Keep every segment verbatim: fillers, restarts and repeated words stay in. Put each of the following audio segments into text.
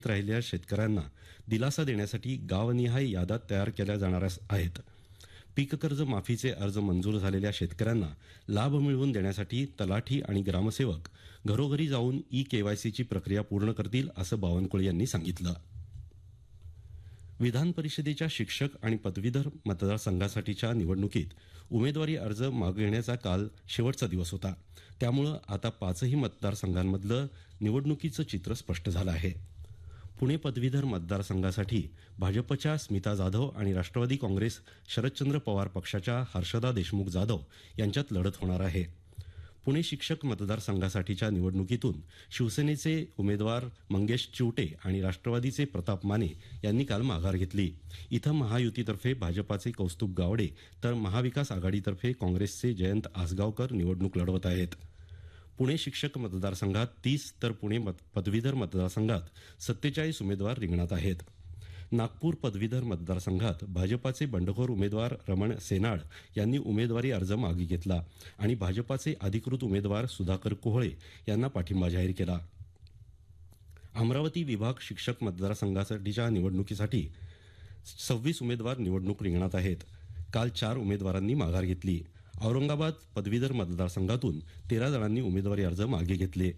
राहिलेल्या शेतकऱ्यांना दिलासा देण्यासाठी गावनिहाय याद्या तयार केल्या जाणार आहेत. पीक कर्ज माफीचे अर्ज मंजूर झालेल्या शेतकऱ्यांना लाभ मिळवून देण्यासाठी तलाठी आणि ग्रामसेवक घरोघरी जाऊन ई केवायसीची प्रक्रिया पूर्ण करतील असं बावनकुळे यांनी सांगितलं. विधान परिषदेच्या शिक्षक आणि पदवीधर मतदारसंघासाठीच्या निवडणुकीत उमेदवारी अर्ज मागविण्याचा काल शेवटचा दिवस होता. त्यामुळे आता पाचही मतदारसंघांमधलं निवडणुकीचं चित्र स्पष्ट झालं आहे. पुणे पदवीधर मतदारसंघासाठी भाजपच्या स्मिता जाधव आणि राष्ट्रवादी काँग्रेस शरदचंद्र पवार पक्षाच्या हर्षदा देशमुख जाधव यांच्यात लढत होणार आहे. पुणे शिक्षक मतदारसंघासाठीच्या निवडणुकीतून शिवसेनेचे उमेदवार मंगेश चिवटे आणि राष्ट्रवादीचे प्रताप माने यांनी काल माघार घेतली. इथं महायुतीतर्फे भाजपाचे कौस्तुभ गावडे तर महाविकास आघाडीतर्फे काँग्रेसचे जयंत आसगावकर निवडणूक लढवत आहेत. पुणे शिक्षक मतदारसंघात तीस तर पुणे पदवीधर मतदारसंघात सत्तेचाळीस उमेदवार रिंगणात आहेत. नागपूर पदवीधर मतदारसंघात भाजपाचे बंडखोर उमेदवार रमण सेनाड यांनी उमेदवारी अर्ज मागे घेतला आणि भाजपाचे अधिकृत उमेदवार सुधाकर कोहळे यांना पाठिंबा जाहीर केला. अमरावती विभाग शिक्षक मतदारसंघासाठीच्या निवडणुकीसाठी सव्वीस उमेदवार निवडणूक रिंगणात आहेत. काल चार उमेदवारांनी माघार घेतली. औरंगाबाद पदवीधर मतदारसंघातून तेरा जणांनी उमेदवारी अर्ज मागे घेतले.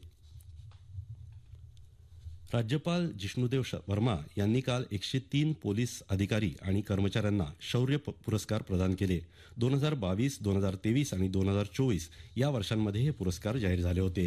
राज्यपाल जिष्णुदेव वर्मा यांनी काल एकशे तीन पोलीस अधिकारी आणि कर्मचाऱ्यांना शौर्य पुरस्कार प्रदान केले. दोन हजार बावीस दोन हजार तेवीस आणि दोन हजार चोवीस या वर्षांमध्ये हे पुरस्कार जाहीर झाले होते.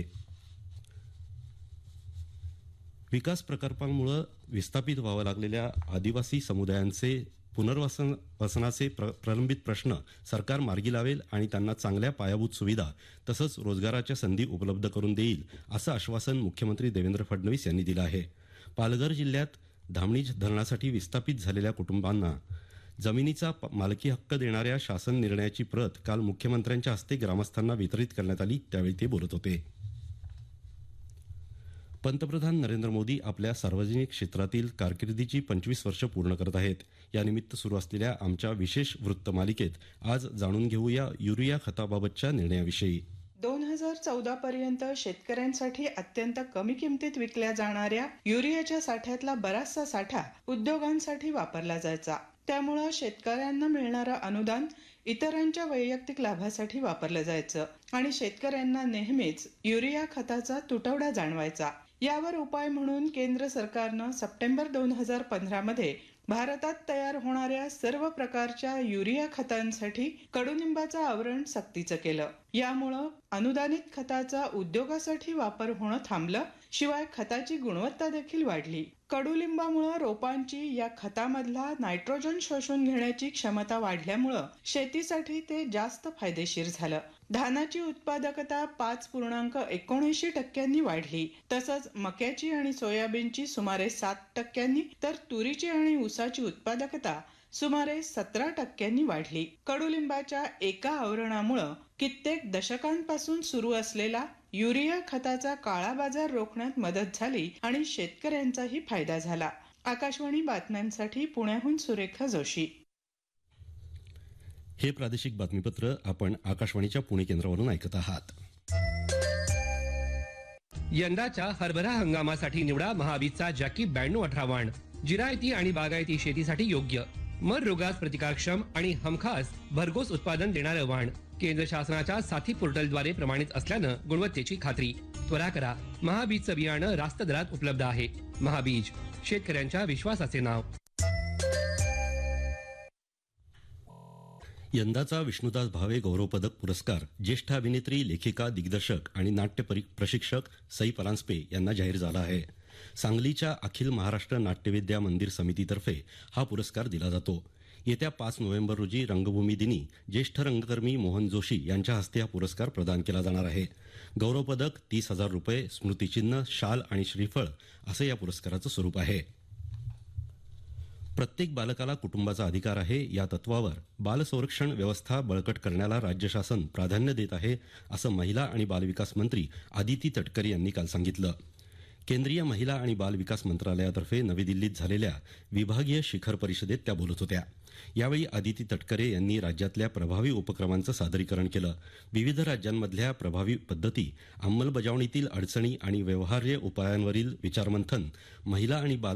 विकास प्रकल्पांमुळे विस्थापित व्हावं लागलेल्या आदिवासी समुदायांचे पुनर्वसन वसनाचे प्र, प्रलंबित प्रश्न सरकार मार्गी लावेल आणि त्यांना चांगल्या पायाभूत सुविधा तसंच रोजगाराच्या संधी उपलब्ध करून देईल असं आश्वासन मुख्यमंत्री देवेंद्र फडणवीस यांनी दिलं आहे. पालघर जिल्ह्यात धामणी धरणासाठी विस्थापित झालेल्या कुटुंबांना जमिनीचा मालकी हक्क देणाऱ्या शासन निर्णयाची प्रत काल मुख्यमंत्र्यांच्या हस्ते ग्रामस्थांना वितरित करण्यात आली. त्यावेळी ते बोलत होते. पंतप्रधान नरेंद्र मोदी आपल्या सार्वजनिक क्षेत्रातील कारकिर्दीची पंचवीस वर्ष पूर्ण करत आहेत. यानिमित्त सुरू असलेल्या आमच्या विशेष वृत्तमालिकेत आज जाणून घेऊया युरिया खताबाबतच्या निर्णयाविषयी. दोन हजार चौदा पर्यंत शेतकऱ्यांसाठी अत्यंत कमी किमतीत विकल्या जाणाऱ्या युरियाच्या साठ्यातला बराचसा साठा उद्योगांसाठी वापरला जायचा. त्यामुळं शेतकऱ्यांना मिळणारं अनुदान इतरांच्या वैयक्तिक लाभासाठी वापरलं जायचं आणि शेतकऱ्यांना नेहमीच युरिया खताचा तुटवडा जाणवायचा. यावर उपाय म्हणून केंद्र सरकारनं सप्टेंबर दोन हजार पंधरा मध्ये भारतात तयार होणाऱ्या सर्व प्रकारच्या युरिया खतांसाठी कडुनिंबाचं आवरण सक्तीचं केलं. यामुळं अनुदानित खताचा उद्योगासाठी वापर होणं थांबलं. शिवाय खताची गुणवत्ता देखील वाढली. कडुलिंबामुळे रोपांची या खतामधला नायट्रोजन शोषून घेण्याची क्षमता वाढल्यामुळं शेतीसाठी ते जास्त फायदेशीर झालं. धानाची उत्पादकता पाच पूर्णांक एकोणऐंशी टक्क्यांनी वाढली. तसंच मक्याची आणि सोयाबीनची सुमारे सात टक्क्यांनी तर तुरीची आणि ऊसाची उत्पादकता सुमारे सतरा टक्क्यांनी वाढली. कडुलिंबाच्या एका आवरणामुळं कित्येक दशकांपासून सुरू असलेला युरिया खताचा काळा बाजार रोखण्यात मदत झाली आणि शेतकऱ्यांचाही फायदा झाला. आकाशवाणी बातम्यांसाठी पुण्याहून सुरेखा जोशी. हे प्रादेशिक बातमीपत्र आपण आकाशवाणीच्या पुणे केंद्रावरून ऐकत आहात. यंदाच्या हरभरा हंगामासाठी निवडा महाबीजचा जॅकी ब्याण्णव अठरा वाण. जिरायती आणि बागायती शेतीसाठी योग्य, मर रोगास प्रतिकारक्षम आणि हमखास भरघोस उत्पादन देणारं वाण. केंद्र शासनाच्या साथी पोर्टलद्वारे प्रमाणित असल्यानं गुणवत्तेची खात्री. त्वरा करा, महाबीजचं बियाणं रास्त दरात उपलब्ध आहे. महाबीज, शेतकऱ्यांच्या विश्वासाचे नाव. यंदाचा विष्णुदास भावे गौरव पदक पुरस्कार ज्येष्ठ अभिनेत्री, लेखिका, दिग्दर्शक आणि नाट्य प्रशिक्षक सई परांजपे यांना जाहीर झाला आहे. सांगलीच्या अखिल महाराष्ट्र नाट्यविद्या मंदिर समितीतर्फे हा पुरस्कार दिला जातो. येत्या पाच नोव्हेंबर रोजी रंगभूमी दिनी ज्येष्ठ रंगकर्मी मोहन जोशी यांच्या हस्ते हा पुरस्कार प्रदान केला जाणार आहे. गौरव पदक, तीस हजार रुपये, स्मृतिचिन्ह, शाल आणि श्रीफळ असं या पुरस्काराचं स्वरूप आहे. प्रत्येक बालकाला कुटुंबाचा अधिकार आहे या तत्वावर बालसंरक्षण व्यवस्था बळकट करण्याला राज्य शासन प्राधान्य देत आहे असं महिला आणि बालविकास मंत्री आदिती तटकरे यांनी काल सांगितलं. केंद्रीय महिला आणि बाल विकास मंत्रालयातर्फे नवी दिल्लीत झालेल्या विभागीय शिखर परिषदेत त्या बोलत होत्या. यावेळी आदिती तटकरे यांनी राज्यातल्या प्रभावी उपक्रमांचं सादरीकरण केलं. विविध राज्यांमधल्या प्रभावी पद्धती, अंमलबजावणीतील अडचणी आणि व्यवहार्य उपायांवरील विचारमंथन महिला आणि बाल